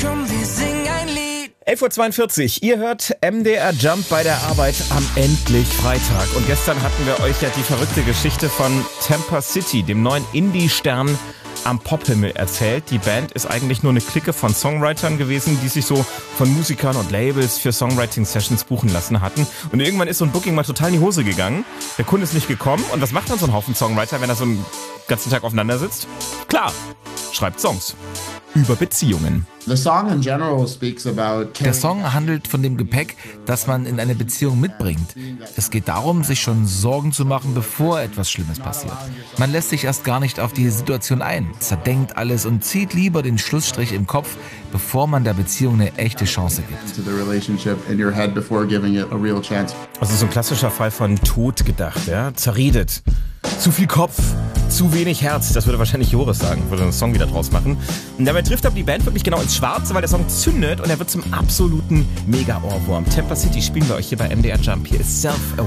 Komm, wir singen ein Lied. 11.42 Uhr, ihr hört MDR Jump bei der Arbeit am endlich Freitag. Und gestern hatten wir euch ja die verrückte Geschichte von Tampa City, dem neuen Indie-Stern am Pophimmel, erzählt. Die Band ist eigentlich nur eine Clique von Songwritern gewesen, die sich so von Musikern und Labels für Songwriting-Sessions buchen lassen hatten. Und irgendwann ist so ein Booking mal total in die Hose gegangen. Der Kunde ist nicht gekommen. Und was macht dann so ein Haufen Songwriter, wenn er so einen ganzen Tag aufeinander sitzt? Klar, schreibt Songs über Beziehungen. Der Song handelt von dem Gepäck, das man in eine Beziehung mitbringt. Es geht darum, sich schon Sorgen zu machen, bevor etwas Schlimmes passiert. Man lässt sich erst gar nicht auf die Situation ein, zerdenkt alles und zieht lieber den Schlussstrich im Kopf, bevor man der Beziehung eine echte Chance gibt. Also so ein klassischer Fall von tot gedacht, ja? Zerredet. Zu viel Kopf, zu wenig Herz. Das würde wahrscheinlich Joris sagen, würde einen Song wieder draus machen. Und dabei trifft aber die Band wirklich genau ins Schwarze, weil der Song zündet und er wird zum absoluten Mega-Ohrwurm. Tampa City spielen wir euch hier bei MDR Jump. Hier ist Self